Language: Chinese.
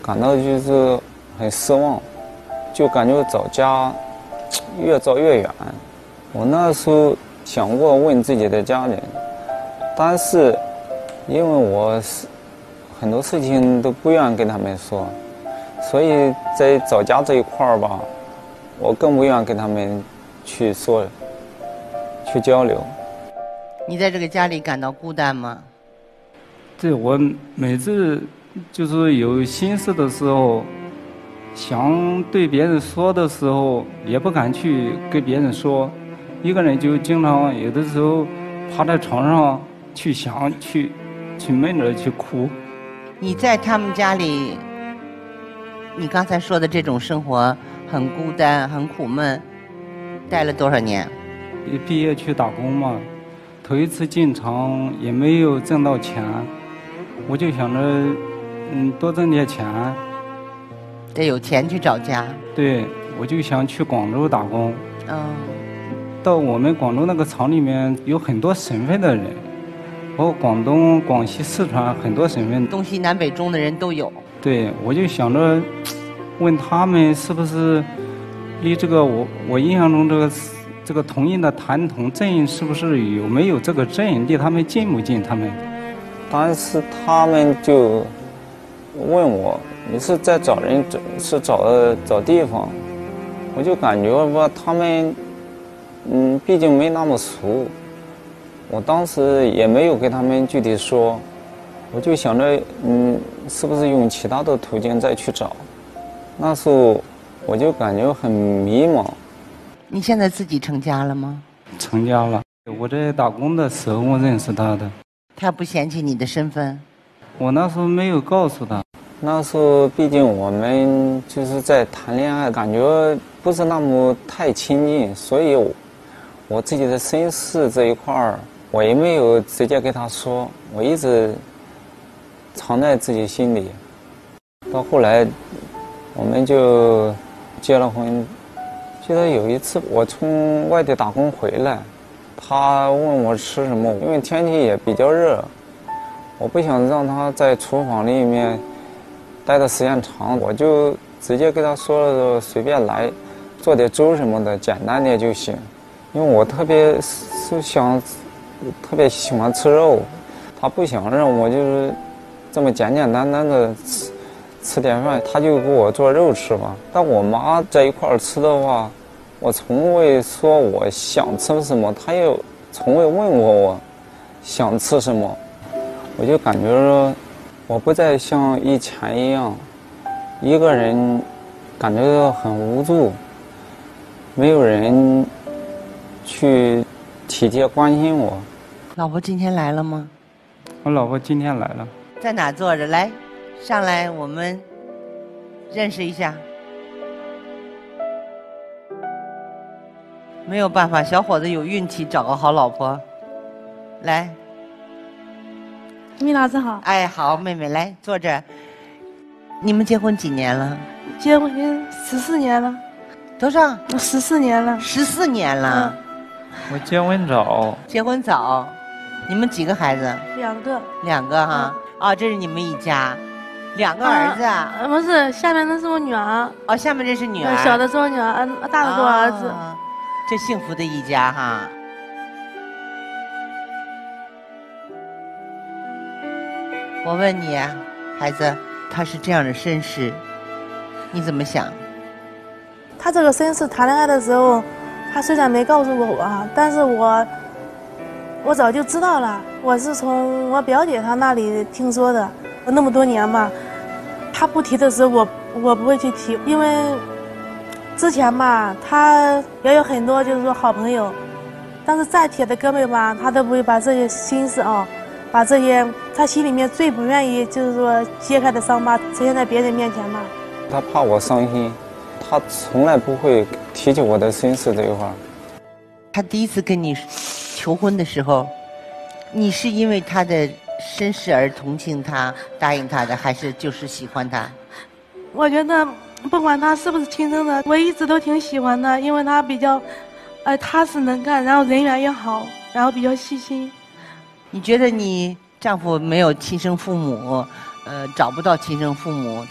感到就是很失望，就感觉找家越找越远。我那时候想过问自己的家人，但是因为我很多事情都不愿跟他们说，所以在找家这一块儿吧，我更不愿跟他们去说，去交流。 你在这个家里感到孤单吗？ 对，我每次就是有心事的时候，想对别人说的时候，也不敢去跟别人说，一个人就经常有的时候趴在床上去想，去闷着去哭。 你在他们家里，你刚才说的这种生活很孤单、很苦闷，待了多少年？ 毕业去打工嘛，头一次进厂也没有挣到钱，我就想着，多挣点钱。 得有钱去找家。 对，我就想去广州打工。到我们广州那个厂里面有很多省份的人，包括广东、广西、四川很多省份， 东西南北中的人都有。 对，我就想着问他们是不是离这个我印象中这个同印的谭同镇是不是有没有这个镇，离他们近不近？他们， 但是他们就问我，你是在找人，是找地方？我就感觉吧，他们毕竟没那么熟，我当时也没有跟他们具体说，我就想着是不是用其他的途径再去找。那时候我就感觉很迷茫。 你现在自己成家了吗？ 成家了。我在打工的时候我认识他的。 他不嫌弃你的身份？ 我那时候没有告诉他。 那时候毕竟我们就是在谈恋爱，感觉不是那么太亲近，所以我自己的身世这一块儿，我也没有直接跟他说，我一直藏在自己心里。到后来我们就结了婚。记得有一次我从外地打工回来，他问我吃什么，因为天气也比较热，我不想让他在厨房里面待的时间长，我就直接跟他说了，随便来做点粥什么的，简单点就行。因为我特别喜欢吃肉，他不想让我就是这么简简单单的吃点饭，他就给我做肉吃吧。但我妈在一块儿吃的话，我从未说我想吃什么，她也从未问过我想吃什么。我就感觉说，我不再像以前一样，一个人感觉到很无助，没有人去体贴关心我。 老婆今天来了吗？ 我老婆今天来了。 在哪坐着？来，上来我们认识一下。没有办法，小伙子有运气找个好老婆。来， 米老师好。 哎，好，妹妹来坐这儿。你们结婚几年了？ 结婚14年了。 多少 ？14年了。 14年了。 我结婚早。 结婚早。你们几个孩子 ？2个。 2个哈。哦，这是你们一家，2个儿子啊？ 不是，下面那是我女儿。 哦，下面这是女儿。 小的是我女儿，大的是我儿子。 这幸福的一家哈。我问你啊，孩子，他是这样的身世，你怎么想？ 他这个身世谈恋爱的时候，他虽然没告诉过我，但是我早就知道了。我是从我表姐她那里听说的。那么多年嘛，他不提的时候，我不会去提，因为之前嘛，他也有很多就是说好朋友，但是再铁的哥们吧，他都不会把这些心事把这些他心里面最不愿意就是说揭开的伤疤呈现在别人面前嘛。 他怕我伤心，他从来不会提起我的身世这一块。 他第一次跟你求婚的时候，你是因为他的身世而同情他、答应他的，还是就是喜欢他？ 我觉得不管他是不是亲生的，我一直都挺喜欢他，因为他比较踏实能干，然后人缘也好，然后比较细心。 你觉得你丈夫没有亲生父母，找不到亲生父母，